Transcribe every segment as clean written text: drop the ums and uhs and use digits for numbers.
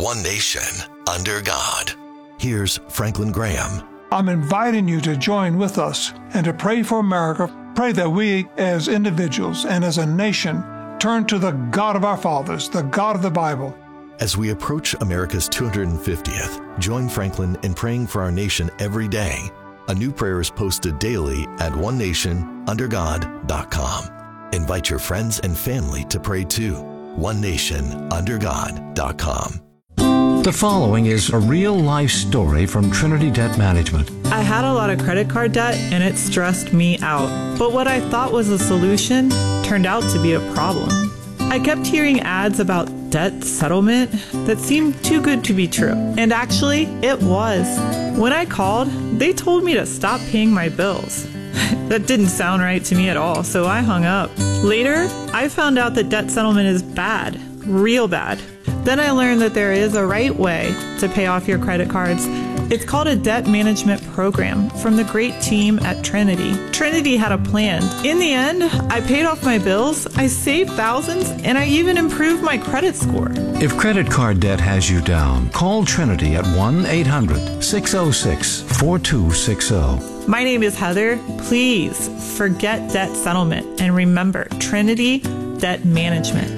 one nation, under God. Here's Franklin Graham. I'm inviting you to join with us and to pray for America. Pray that we as individuals and as a nation turn to the God of our fathers, the God of the Bible. As we approach America's 250th, join Franklin in praying for our nation every day. A new prayer is posted daily at onenationundergod.com. Invite your friends and family to pray too. onenationundergod.com. The following is a real-life story from Trinity Debt Management. I had a lot of credit card debt, and it stressed me out. But what I thought was a solution turned out to be a problem. I kept hearing ads about debt settlement that seemed too good to be true. And actually, it was. When I called, they told me to stop paying my bills. That didn't sound right to me at all, so I hung up. Later, I found out that debt settlement is bad, real bad. Then I learned that there is a right way to pay off your credit cards. It's called a debt management program from the great team at Trinity. Trinity had a plan. In the end, I paid off my bills, I saved thousands, and I even improved my credit score. If credit card debt has you down, call Trinity at 1-800-606-4260. My name is Heather. Please forget debt settlement and remember Trinity Debt Management.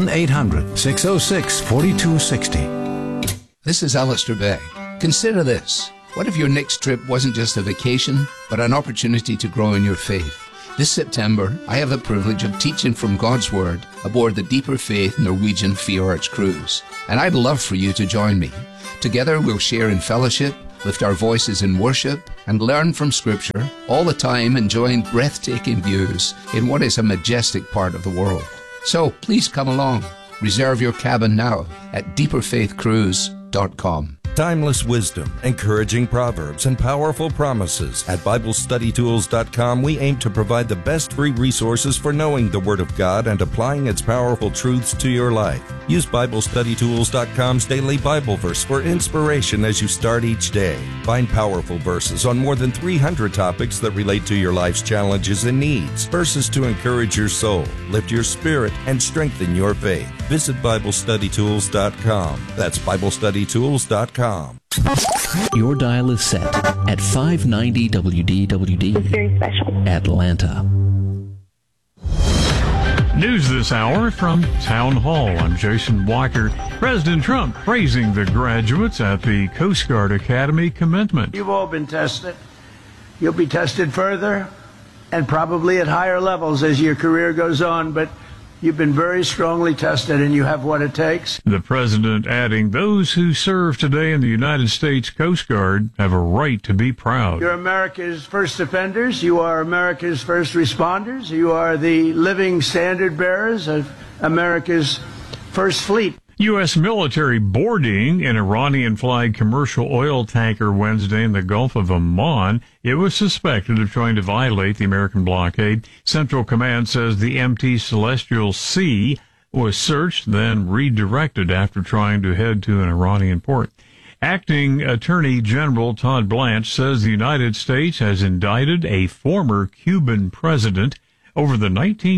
1-800-606-4260. This is Alistair Begg. Consider this. What if your next trip wasn't just a vacation, but an opportunity to grow in your faith? This September, I have the privilege of teaching from God's Word aboard the Deeper Faith Norwegian Fjords cruise. And I'd love for you to join me. Together we'll share in fellowship, lift our voices in worship, and learn from Scripture, all the time enjoying breathtaking views in what is a majestic part of the world. So please come along. Reserve your cabin now at deeperfaithcruise.com. Timeless wisdom, encouraging proverbs, and powerful promises. At BibleStudyTools.com, we aim to provide the best free resources for knowing the Word of God and applying its powerful truths to your life. Use BibleStudyTools.com's daily Bible verse for inspiration as you start each day. Find powerful verses on more than 300 topics that relate to your life's challenges and needs. Verses to encourage your soul, lift your spirit, and strengthen your faith. Visit BibleStudyTools.com. That's BibleStudyTools.com. Your dial is set at 590 WDWD. It's very special. Atlanta. News this hour from Town Hall. I'm Jason Walker. President Trump praising the graduates at the Coast Guard Academy commencement. You've all been tested. You'll be tested further and probably at higher levels as your career goes on, but you've been very strongly tested, and you have what it takes. The president adding those who serve today in the United States Coast Guard have a right to be proud. You're America's first defenders. You are America's first responders. You are the living standard bearers of America's first fleet. U.S. military boarding an Iranian-flagged commercial oil tanker Wednesday in the Gulf of Oman. It was suspected of trying to violate the American blockade. Central Command says the MT Celestial Sea was searched, then redirected after trying to head to an Iranian port. Acting Attorney General Todd Blanche says the United States has indicted a former Cuban president over the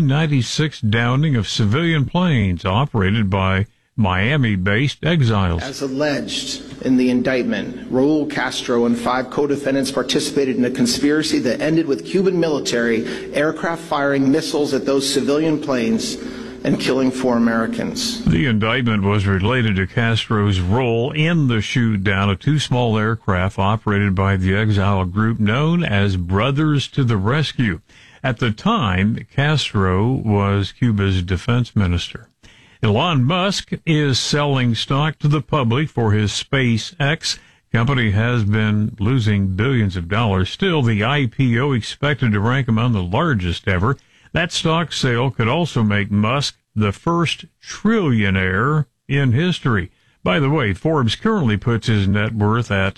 1996 downing of civilian planes operated by Miami-based exiles. As alleged in the indictment, Raul Castro and 5 co-defendants participated in a conspiracy that ended with Cuban military aircraft firing missiles at those civilian planes and killing 4 Americans. The indictment was related to Castro's role in the shoot-down of 2 small aircraft operated by the exile group known as Brothers to the Rescue. At the time, Castro was Cuba's defense minister. Elon Musk is selling stock to the public for his SpaceX. Company has been losing billions of dollars. Still, the IPO expected to rank among the largest ever. That stock sale could also make Musk the first trillionaire in history. By the way, Forbes currently puts his net worth at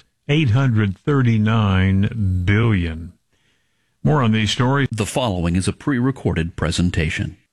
$839 billion. More on these stories. The following is a pre-recorded presentation.